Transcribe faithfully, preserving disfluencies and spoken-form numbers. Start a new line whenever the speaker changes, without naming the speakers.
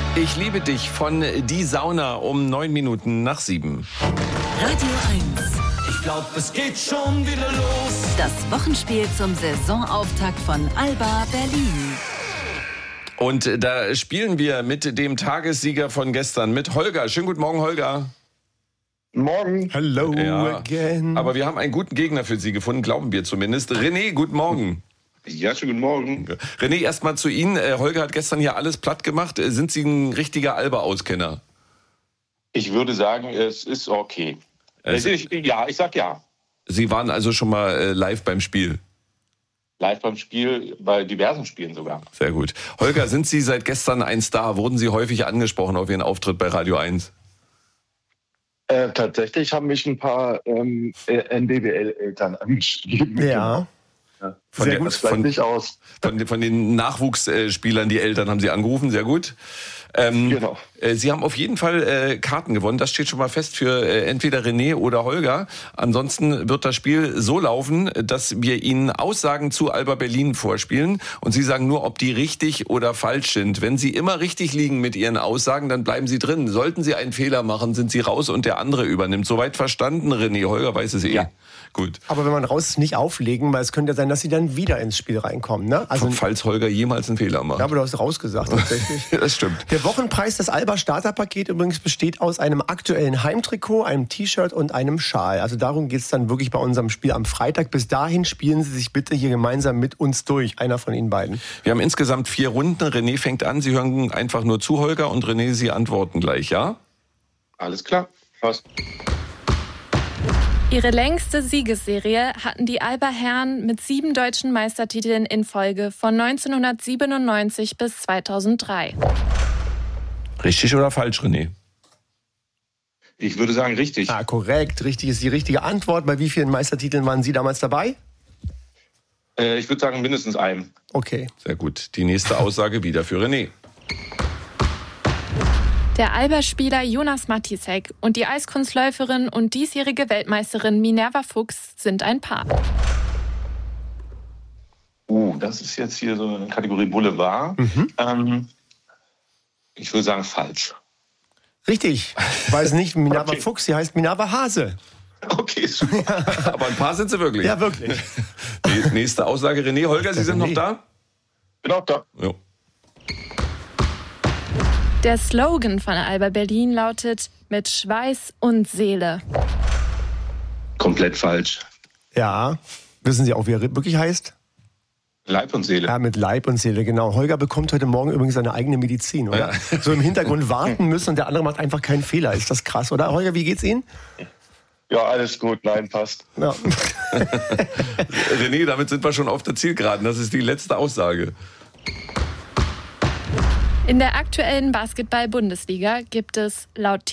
Ich liebe dich von Die Sauna um neun Minuten nach sieben.
Radio eins.
Ich glaub, es geht schon wieder los.
Das Wochenspiel zum Saisonauftakt von Alba Berlin.
Und da spielen wir mit dem Tagessieger von gestern, mit Holger. Schönen guten Morgen, Holger.
Morgen.
Hello
Ja,
again.
aber wir haben einen guten Gegner für Sie gefunden, glauben wir zumindest. René, guten Morgen.
Ja, schönen guten Morgen.
René, erstmal zu Ihnen. Äh, Holger hat gestern hier alles platt gemacht. Äh, Sind Sie ein richtiger Alba-Auskenner?
Ich würde sagen, es ist okay.
Es-
ich, ja, ich sag ja.
Sie waren also schon mal äh, live beim Spiel.
Live beim Spiel, bei diversen Spielen sogar.
Sehr gut. Holger, sind Sie seit gestern ein Star? Wurden Sie häufig angesprochen auf Ihren Auftritt bei Radio eins?
Äh, tatsächlich haben mich ein paar ähm, N B W L-Eltern angeschrieben.
Ja.
Ja.
Von
Sehr
der-
gut, das bleibt
von-
nicht aus.
Von, den- von den Nachwuchsspielern, die Eltern haben Sie angerufen, sehr gut. Ähm,
Genau.
äh, Sie haben auf jeden Fall äh, Karten gewonnen, das steht schon mal fest für äh, entweder René oder Holger. Ansonsten wird das Spiel so laufen, dass wir Ihnen Aussagen zu Alba Berlin vorspielen und Sie sagen nur, ob die richtig oder falsch sind. Wenn Sie immer richtig liegen mit Ihren Aussagen, dann bleiben Sie drin. Sollten Sie einen Fehler machen, sind Sie raus und der andere übernimmt. Soweit verstanden, René? Holger weiß es eh.
Ja.
Gut.
Aber wenn man raus ist, nicht auflegen, weil es könnte ja sein, dass sie dann wieder ins Spiel reinkommen. Ne? Also,
Falls Holger jemals einen Fehler macht.
ja, aber du hast rausgesagt tatsächlich.
Das stimmt.
Der Wochenpreis des Alba Starterpaket übrigens besteht aus einem aktuellen Heimtrikot, einem T-Shirt und einem Schal. Also darum geht es dann wirklich bei unserem Spiel am Freitag. Bis dahin spielen Sie sich bitte hier gemeinsam mit uns durch, einer von Ihnen beiden.
Wir haben insgesamt vier Runden. René fängt an. Sie hören einfach nur zu, Holger, und René, Sie antworten gleich, ja?
Alles klar. Passt.
Ihre längste Siegesserie hatten die Alba-Herren mit sieben deutschen Meistertiteln in Folge von neunzehnhundertsiebenundneunzig bis zweitausenddrei.
Richtig oder falsch, René?
Ich würde sagen, richtig.
Ah, korrekt. Richtig ist die richtige Antwort. Bei wie vielen Meistertiteln waren Sie damals dabei?
Äh, ich würde sagen, mindestens einem.
Okay.
Sehr gut. Die nächste Aussage wieder für René.
Der Alba-Spieler Jonas Matisek und die Eiskunstläuferin und diesjährige Weltmeisterin Minerva Fuchs sind ein Paar.
Uh, das ist jetzt hier so eine Kategorie Boulevard. Ähm, ich würde sagen, falsch.
Richtig. Ich weiß nicht, Minerva
Okay.
Fuchs, sie heißt Minerva Hase.
Okay, super.
Aber ein paar sind sie wirklich.
Ja, wirklich.
Die nächste Aussage, René. Holger, Sie sind noch
René.
da?
Bin auch da.
Jo.
Der Slogan von Alba Berlin lautet mit Schweiß und Seele.
Komplett falsch.
Ja. Wissen Sie auch, wie er wirklich heißt?
Leib und Seele.
Ja, mit Leib und Seele, genau. Holger bekommt heute Morgen übrigens seine eigene Medizin, oder? So im Hintergrund warten müssen und der andere macht einfach keinen Fehler. Ist das krass, oder? Holger, wie geht's Ihnen?
Ja, alles gut. Nein, passt.
Ja.
René, damit sind wir schon auf der Zielgeraden. Das ist die letzte Aussage.
In der aktuellen Basketball-Bundesliga gibt es laut